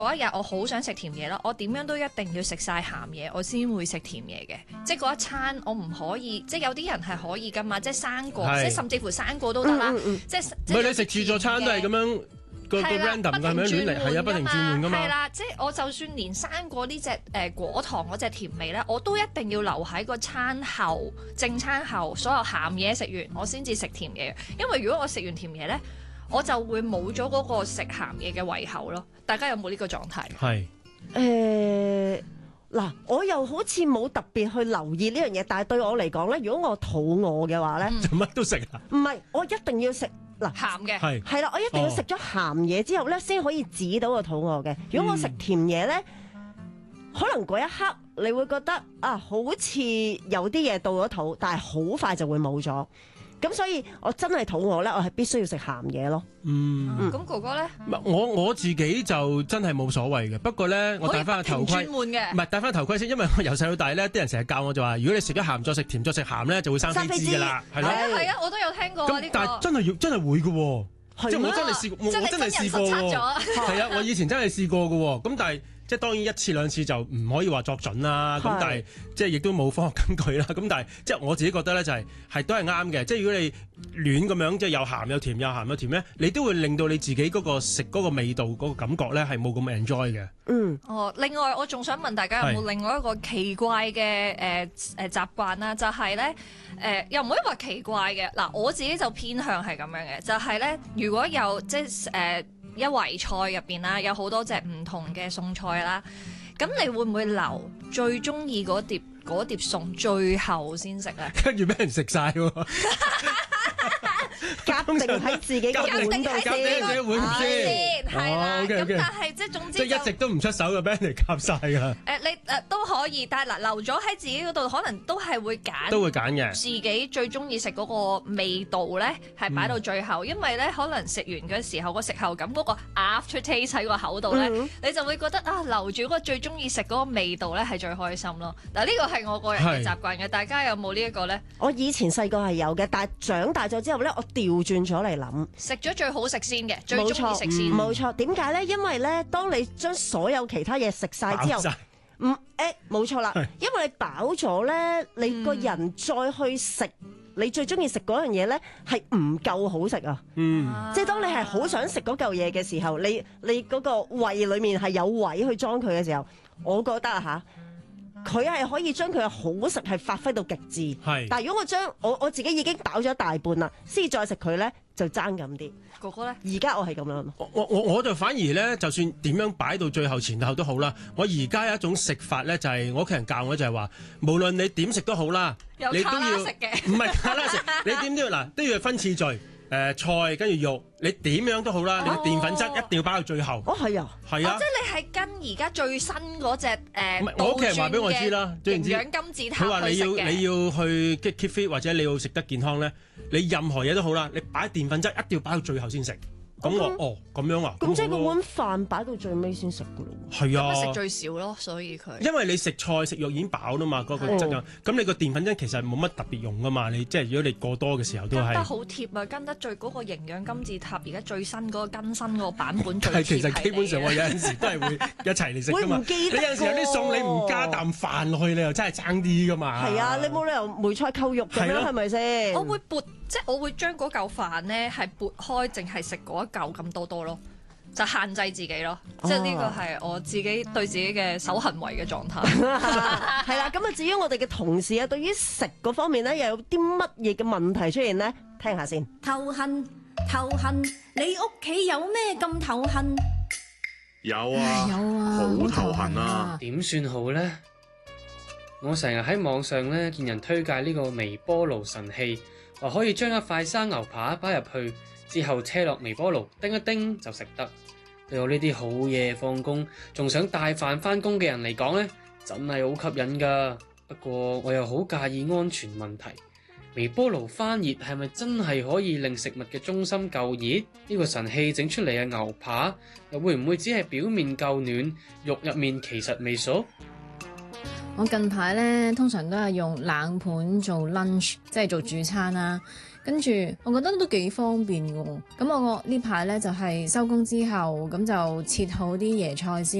嗰一日我好想食甜嘢啦，我點樣都一定要食晒鹹嘢，我先會食甜嘢嘅。即係嗰一餐我唔可以，即係有啲人係可以噶嘛，即係生果，即係甚至乎生果都得啦。即係唔係你食自助餐都係咁樣個 random 係咪亂嚟？係啊，不停轉換噶嘛。 係啦，即係我就算連生果呢隻果糖嗰隻甜味咧，我都一定要留喺個餐後正餐後所有鹹嘢食完，我先至食甜嘢。因為如果我食完甜嘢咧，我就會冇咗嗰個食鹹嘢嘅胃口咯。大家有冇呢個狀態？ 係嗱，我又好似冇特別去留意呢樣嘢，但係對我嚟講咧，如果我肚餓嘅話咧， 就乜都食啊？ 唔係，我一定要食嗱鹹嘅， 係啦，我一定要食咗鹹嘢之後咧，先可以止到個肚餓嘅。如果我食甜嘢咧，可能嗰一刻你會覺得啊，好似有啲嘢到咗肚，但係好快就會冇咗。咁所以我真係肚餓咧，我係必須要食鹹嘢咯。 咁哥哥咧？ 我自己就真係冇所謂嘅。不過咧，我戴翻個頭盔，唔係戴翻頭盔先，因為我由細到大咧，啲人成日教我就話，如果你食咗鹹再食甜再食鹹咧，就會生飛滋噶啦，係咯。 係啊，我都有聽過呢個。 但係真係會嘅喎，即係我真係試過，我真係試過喎。係啊，我以前真係試過嘅喎。咁但係。即係當然一次兩次就唔可以話作準啦，咁但係即係亦都冇科學根據啦。咁但係即係我自己覺得咧，就係都係啱嘅。即係如果你亂咁樣即係又鹹又甜又鹹又甜咧，你都會令到你自己嗰個食嗰個味道嗰個感覺咧係冇咁 enjoy 嘅。 另外我仲想問大家有冇另外一個奇怪嘅習慣啦？就係咧又唔可以話奇怪嘅嗱，我自己就偏向係咁樣嘅，就係咧如果有即係一圍菜入邊啦，有好多隻唔同嘅餸菜啦，咁你會唔會留最中意嗰碟餸最後先食咧？ 跟住俾人食晒喎， 夾定喺自己嘅碗度先，係啦。咁但係即係總之即係一直都唔出手嘅，俾人哋夾晒㗎。 你都可以，但係嗱留咗喺自己嗰度，可能都係會揀嘅。自己最中意食嗰個味道咧，係擺到最後，因為咧可能食完嘅時候個食後感嗰個 after taste 喺個口度咧，你就會覺得啊留住嗰個最中意食嗰個味道咧係最開心咯。嗱呢個係我個人嘅習慣嘅，大家有冇呢一個咧？ 我以前細個係有嘅，但係長大咗之後咧，我調轉咗嚟諗， 食咗最好食先嘅，最中意食先。 冇錯，點解咧？因為咧，當你將所有其他嘢食晒之後，冇錯啦，因為你飽咗咧，你個人再去食你最中意食嗰樣嘢咧，係唔夠好食啊！即係當你係好想食嗰嚿嘢嘅時候，你嗰個胃裡面係有位去裝佢嘅時候，我覺得佢係可以將佢嘅好食係發揮到極致。但係如果我將我自己已經飽咗一大半啦，先再食佢咧，就爭咁啲。 哥哥咧， 而家我係咁樣。 我就反而咧，就算點樣擺到最後前後都好啦。我而家有一種食法咧，就係我屋企人教我就係話，無論你點食都好啦，你都要食嘅，唔係卡拉食，你點都要都要分次序。菜跟住肉，你點樣都好啦，你個澱粉質一定要擺到最後。 係啊， 係啊， 即係你係跟而家最新嗰隻我屋企人話俾我知啦， 營養金字塔佢話你要去 keep fit 或者你要食得健康咧，你任何嘢都好啦，你擺澱粉質一定要擺到最後先食。咁咁樣啊？ 咁即係個碗飯擺到最尾先食噶咯？ 係啊， 食最少咯，所以佢因為你食菜食肉已經飽啦嘛，嗰個質量。咁你個澱粉質其實冇乜特別用噶嘛，你即係如果你過多嘅時候都係跟得好貼啊，跟得最嗰個營養金字塔而家最新嗰個更新嗰個版本最貼係其實基本上我有陣時都係會一齊嚟食噶嘛。你有陣時有啲餸你唔加啖飯落去，你又真係爭啲噶嘛。 係啊，你冇理由梅菜扣肉咁樣係咪先？ 我會撥，即係我會將嗰嚿飯咧係撥開，淨係食嗰一嚿咁多咯，就限制自己咯。即係呢個係我自己對自己嘅守行為嘅狀態。 係啦，咁啊至於我哋嘅同事啊，對於食嗰方面咧，又有啲乜嘢嘅問題出現呢？聽下先。 頭痕，你屋企有咩咁頭痕？ 有啊，好頭痕啊！ 點算好呢？我成日喺網上咧見人推介呢個微波爐神器，話可以將一塊生牛扒擺入去之後車落微波爐叮一叮就食得。對我呢啲好夜放工仲想帶飯返工嘅人嚟講呢，真係好吸引㗎。不過我又好介意安全問題，微波爐翻熱係咪真係可以令食物嘅中心夠熱？呢個神器整出嚟嘅牛扒又會唔會只係表面夠暖，肉入面其實未熟？ 我近排咧通常都係用冷盤做 lunch， 即係做主餐啦。 跟住我覺得都幾方便喎。咁我呢排呢，就係收工之後咁就切好啲椰菜先。